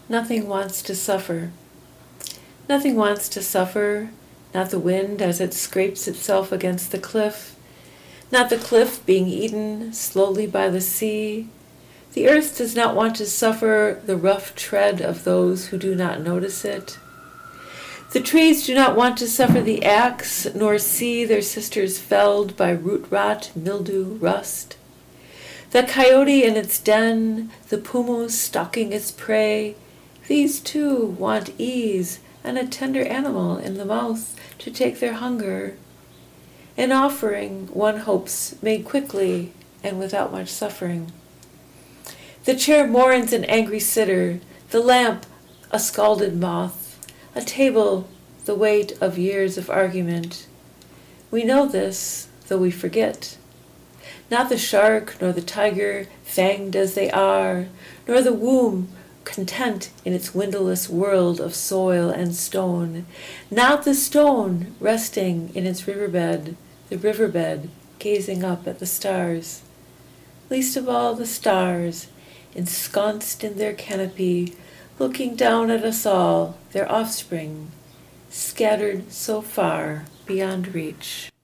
Nothing wants to suffer. Nothing wants to suffer, not the wind as it scrapes itself against the cliff, not the cliff being eaten slowly by the sea. The earth does not want to suffer the rough tread of those who do not notice it. The trees do not want to suffer the axe, nor see their sisters felled by root rot, mildew, rust. The coyote in its den, the puma stalking its prey, these too want ease and a tender animal in the mouth to take their hunger. An offering, one hopes, made quickly and without much suffering. The chair mourns an angry sitter, the lamp a scalded moth, a table the weight of years of argument. We know this, though we forget. Not the shark nor the tiger, fanged as they are, nor the womb, content in its windowless world of soil and stone, not the stone resting in its riverbed, the riverbed gazing up at the stars. Least of all the stars, ensconced in their canopy, looking down at us all, their offspring, scattered so far beyond reach.